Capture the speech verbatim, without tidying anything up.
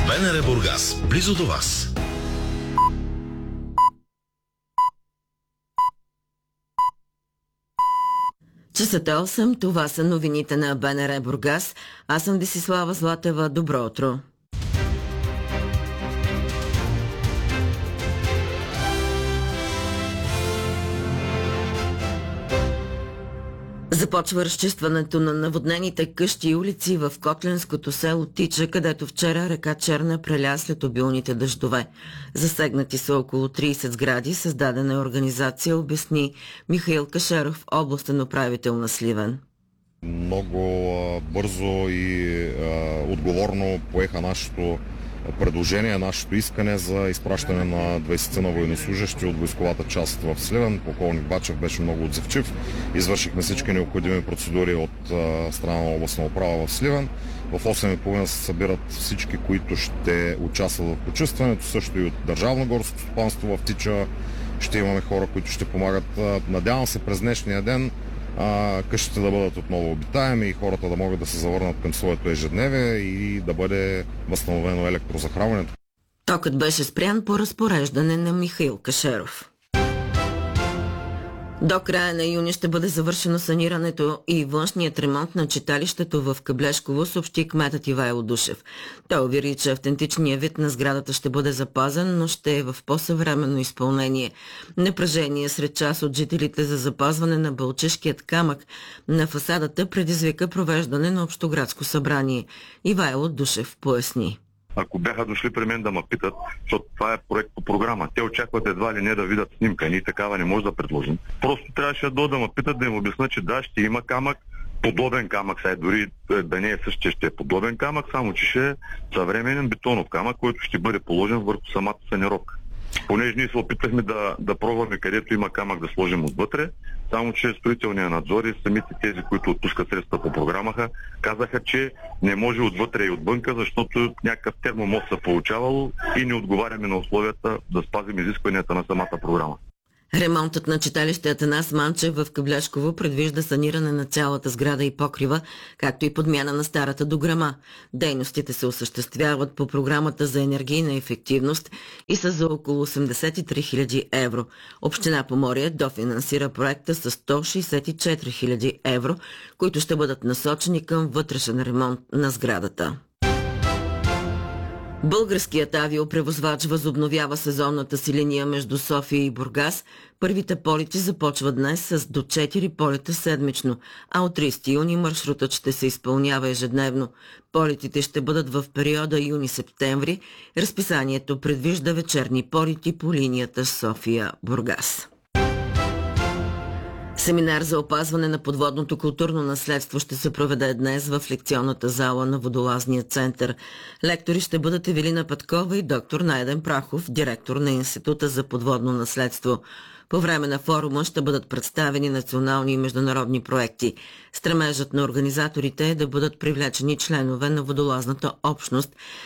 БНР Бургас, близо до вас. Часът е осем, това са новините на БНР Бургас. Аз съм Десислава Златева. Добро утро. Започва разчистването на наводнените къщи и улици в Котленското село Тича, където вчера река Черна преля след обилните дъждове. Засегнати са около трийсет сгради, създадена е организация, обясни Михаил Кашеров, областен управител на Сливен. Много а, бързо и а, отговорно поеха нашето предложение, нашето искане за изпращане на двайсет на военнослужащи от войсковата част в Сливен. Полковник Бачев беше много отзивчив. Извършихме всички необходими процедури от а, страна на областна управа в Сливен. В осем и половина се събират всички, които ще участват в почистването, също и от Държавно горско стопанство в Тича. Ще имаме хора, които ще помагат. Надявам се през днешния ден а, къщите да бъдат отново обитаеми и хората да могат да се завърнат към своето ежедневие и да бъде възстановено електрозахранването. Токът беше спрян по разпореждане на Михаил Кашеров. До края на юни ще бъде завършено санирането и външният ремонт на читалището в Каблешково, съобщи кметът Ивайло Душев. Той увери, че автентичният вид на сградата ще бъде запазен, но ще е в по-съвременно изпълнение. Напрежение сред част от жителите за запазване на бълчешкият камък на фасадата предизвика провеждане на общоградско събрание. Ивайло Душев поясни. Ако бяха дошли при мен да ме питат, защото това е проект по програма, те очакват едва ли не да видят снимка, ние такава не може да предложим. Просто трябваше да да ме питат, да им обясня, че да, ще има камък, подобен камък, сега дори да не е същия, ще е подобен камък, само че ще е съвременен бетонов камък, който ще бъде положен върху самата санировка. Понеже ние се опитахме да, да пробваме където има камък да сложим отвътре, само че строителният надзор и самите тези, които отпускат средства по програмаха, казаха, че не може отвътре и отвънка, защото някакъв термомост се получавало и не отговаряме на условията да спазим изискванията на самата програма. Ремонтът на читалище Атанас Манчев в Каблешково предвижда саниране на цялата сграда и покрива, както и подмяна на старата дограма. Дейностите се осъществяват по програмата за енергийна ефективност и са за около осемдесет и три хиляди евро. Община Поморие дофинансира проекта с сто шейсет и четири хиляди евро, които ще бъдат насочени към вътрешен ремонт на сградата. Българският авиопревозвач възобновява сезонната си линия между София и Бургас. Първите полети започват днес с до четири полета седмично, а от трийсети юни маршрутът ще се изпълнява ежедневно. Полетите ще бъдат в периода юни-септември. Разписанието предвижда вечерни полети по линията София-Бургас. Семинар за опазване на подводното културно наследство ще се проведе днес в лекционната зала на Водолазния център. Лектори ще бъдат Евелина Петкова и доктор Найден Прахов, директор на Института за подводно наследство. По време на форума ще бъдат представени национални и международни проекти. Стремежът на организаторите е да бъдат привлечени членове на водолазната общност,